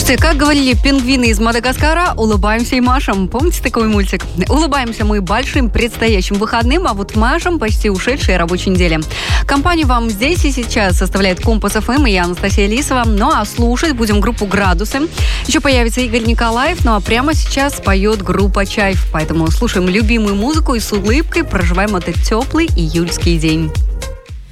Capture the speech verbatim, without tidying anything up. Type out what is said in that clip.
Слушайте, как говорили пингвины из Мадагаскара, улыбаемся и машем. Помните такой мультик? Улыбаемся мы большим предстоящим выходным, а вот машем почти ушедшей рабочей неделе. Компанию вам здесь и сейчас составляет Компас эф эм и я, Анастасия Лисова. Ну а слушать будем группу «Градусы». Еще появится Игорь Николаев, ну а прямо сейчас поет группа «Чайф». Поэтому слушаем любимую музыку и с улыбкой проживаем этот теплый июльский день.